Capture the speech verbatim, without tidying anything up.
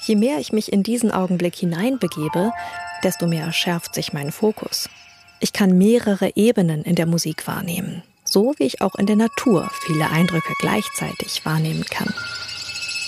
Je mehr ich mich in diesen Augenblick hineinbegebe, desto mehr schärft sich mein Fokus. Ich kann mehrere Ebenen in der Musik wahrnehmen, so wie ich auch in der Natur viele Eindrücke gleichzeitig wahrnehmen kann.